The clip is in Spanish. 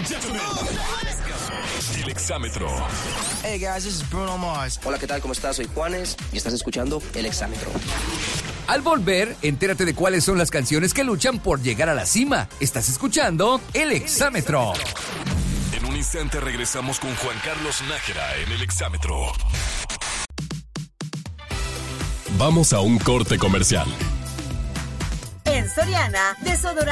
El Exámetro. Hey guys, this is Bruno Mars. Hola, ¿qué tal? ¿Cómo estás? Soy Juanes y estás escuchando El Exámetro. Al volver, entérate de cuáles son las canciones que luchan por llegar a la cima. Estás escuchando El Exámetro. En un instante regresamos con Juan Carlos Nájera en El Exámetro. Vamos a un corte comercial. En Soriana, desodorante